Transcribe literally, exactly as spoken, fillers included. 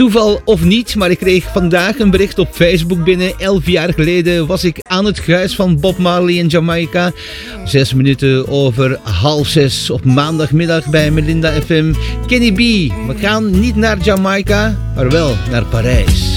Toeval of niet, maar ik kreeg vandaag een bericht op Facebook binnen. Elf jaar geleden was ik aan het huis van Bob Marley in Jamaica. Zes minuten over half zes op maandagmiddag bij Melinda F M. Kenny B, we gaan niet naar Jamaica, maar wel naar Parijs.